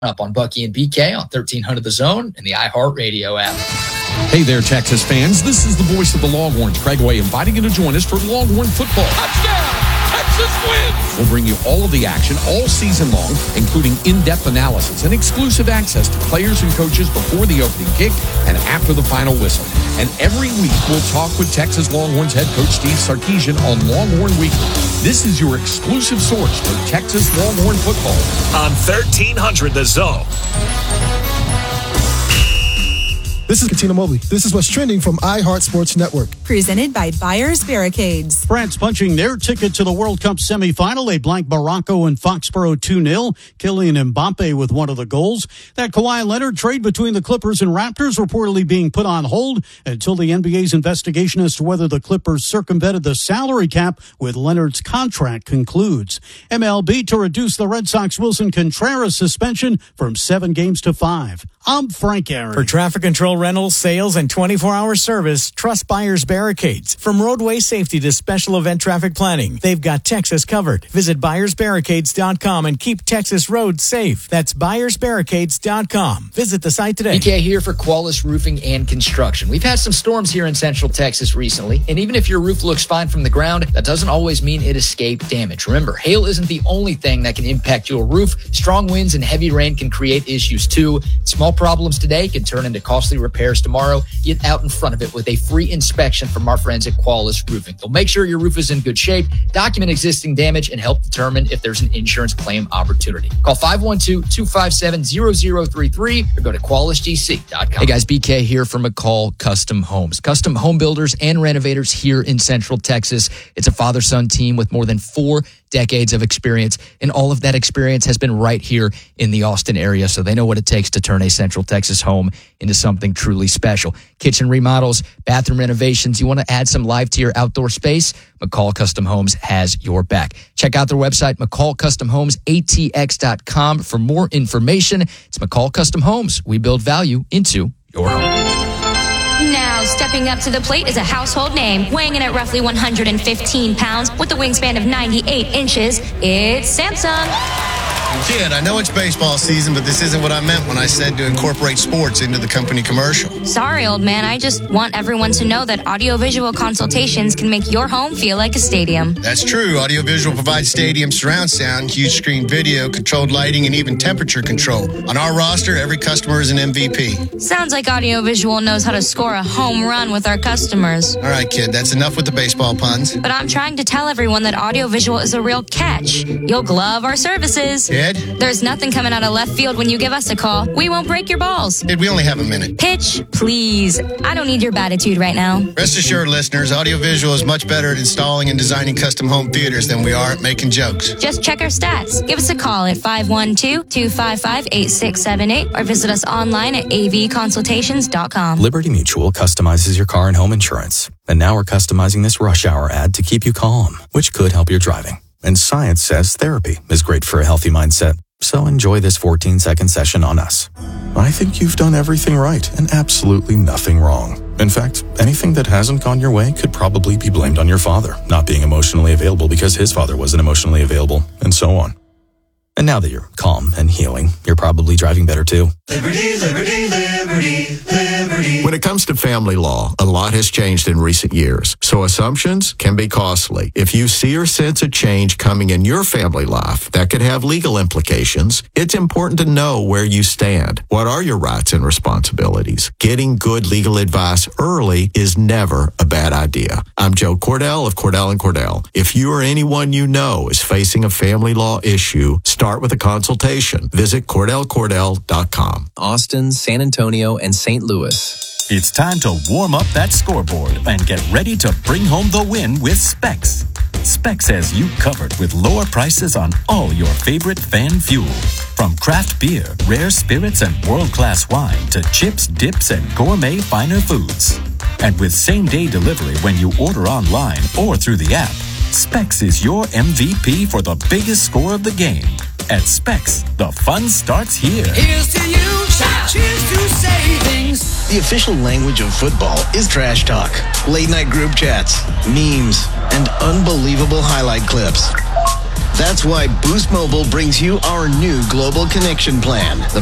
up on Bucky and BK on 1300 The Zone and the iHeartRadio app. Hey there, Texas fans. This is the voice of the Longhorns, Craig Way, inviting you to join us for Longhorn football. Touchdown! Texas wins! We'll bring you all of the action all season long, including in-depth analysis and exclusive access to players and coaches before the opening kick and after the final whistle. And every week, we'll talk with Texas Longhorns head coach Steve Sarkisian on Longhorn Weekly. This is your exclusive source for Texas Longhorn football. On 1300 The Zone. This is Katina Mobley. This is what's trending from iHeart Sports Network. Presented by Buyers Barricades. France punching their ticket to the World Cup semifinal. They blanked Morocco in Foxborough 2-0. Kylian Mbappe with one of the goals. That Kawhi Leonard trade between the Clippers and Raptors reportedly being put on hold until the NBA's investigation as to whether the Clippers circumvented the salary cap with Leonard's contract concludes. MLB to reduce the Red Sox Wilson Contreras suspension from 7 games to 5. I'm Frank Aaron. For traffic control, rentals, sales, and 24-hour service, trust Buyers Barricades. From roadway safety to special event traffic planning, they've got Texas covered. Visit buyersbarricades.com and keep Texas roads safe. That's buyersbarricades.com. Visit the site today. BK here for Qualys Roofing and Construction. We've had some storms here in Central Texas recently, and even if your roof looks fine from the ground, that doesn't always mean it escaped damage. Remember, hail isn't the only thing that can impact your roof. Strong winds and heavy rain can create issues too. Small problems today can turn into costly repairs tomorrow. Get out in front of it with a free inspection from our friends at Qualys Roofing. They'll make sure your roof is in good shape, document existing damage, and help determine if there's an insurance claim opportunity. Call 512-257-0033 or go to QualisGC.com. Hey guys, BK here from McCall Custom Homes. Custom home builders and renovators here in Central Texas. It's a father-son team with more than 4 decades of experience, and all of that experience has been right here in the Austin area, so they know what it takes to turn a Central Texas home into something truly special. Kitchen remodels, bathroom renovations, you want to add some life to your outdoor space? McCall Custom Homes has your back. Check out their website, McCallCustomHomesATX.com, for more information. It's McCall Custom Homes. We build value into your home. Now, stepping up to the plate is a household name, weighing in at roughly 115 pounds with a wingspan of 98 inches. It's Samsung. Kid, I know it's baseball season, but this isn't what I meant when I said to incorporate sports into the company commercial. Sorry, old man. I just want everyone to know that audiovisual consultations can make your home feel like a stadium. That's true. Audiovisual provides stadium surround sound, huge screen video, controlled lighting, and even temperature control. On our roster, every customer is an MVP. Sounds like audiovisual knows how to score a home run with our customers. All right, kid, that's enough with the baseball puns. But I'm trying to tell everyone that audiovisual is a real catch. You'll love our services. Kid? There's nothing coming out of left field when you give us a call. We won't break your balls. Kid, we only have a minute. Pitch, please. I don't need your attitude right now. Rest assured, listeners, audiovisual is much better at installing and designing custom home theaters than we are at making jokes. Just check our stats. Give us a call at 512-255-8678 or visit us online at avconsultations.com. Liberty Mutual customizes your car and home insurance. And now we're customizing this rush hour ad to keep you calm, which could help your driving. And science says therapy is great for a healthy mindset. So enjoy this 14-second session on us. I think you've done everything right and absolutely nothing wrong. In fact, anything that hasn't gone your way could probably be blamed on your father not being emotionally available because his father wasn't emotionally available, and so on. And now that you're calm and healing, you're probably driving better too. Liberty, liberty, liberty, liberty. When it comes to family law, a lot has changed in recent years, so assumptions can be costly. If you see or sense a change coming in your family life that could have legal implications, it's important to know where you stand. What are your rights and responsibilities? Getting good legal advice early is never a bad idea. I'm Joe Cordell of Cordell & Cordell. If you or anyone you know is facing a family law issue, start with a consultation. Visit CordellCordell.com. Austin, San Antonio, and St. Louis. It's time to warm up that scoreboard and get ready to bring home the win with Specs. Specs has you covered with lower prices on all your favorite fan fuel. From craft beer, rare spirits, and world-class wine to chips, dips, and gourmet finer foods. And with same-day delivery when you order online or through the app, Specs is your MVP for the biggest score of the game. At Specs, the fun starts here. Here's to you, cheers to savings. The official language of football is trash talk, late night group chats, memes, and unbelievable highlight clips. That's why Boost Mobile brings you our new global connection plan. The